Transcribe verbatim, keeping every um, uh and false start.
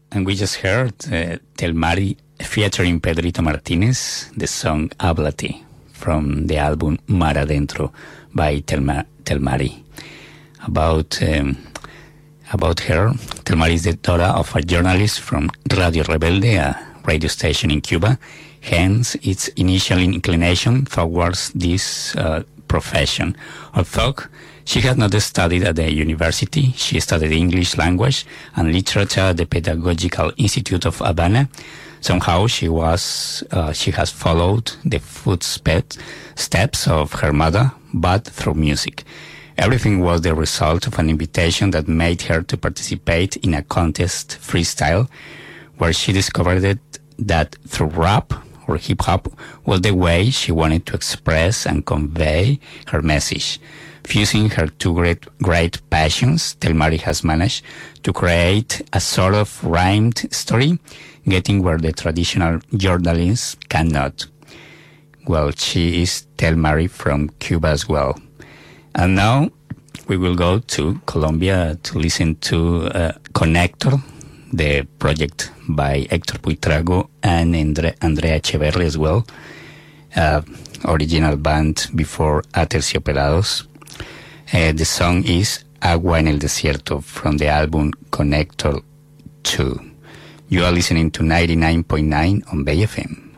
And we just heard uh, Telmari featuring Pedrito Martinez, the song Háblate from the album Mar Adentro by Telma, Telmari. About um, about her, Telmari is the daughter of a journalist from Radio Rebelde, a radio station in Cuba. Hence, its initial inclination towards this uh, profession. Although she had not studied at the university, she studied English language and literature at the Pedagogical Institute of Havana. Somehow she was, uh, she has followed the footsteps steps of her mother, but through music. Everything was the result of an invitation that made her to participate in a contest freestyle, where she discovered it, that through rap or hip-hop was the way she wanted to express and convey her message. Fusing her two great, great passions, Telmari has managed to create a sort of rhymed story, getting where the traditional journalists cannot. Well, she is Telmari from Cuba as well. And now we will go to Colombia to listen to uh, Connector, the project by Héctor Buitrago and Andre, Andrea Echeverri as well. Uh, original band before Aterciopelados. Uh, the song is Agua en el Desierto from the album Connector two. You are listening to ninety-nine point nine on Bay F M.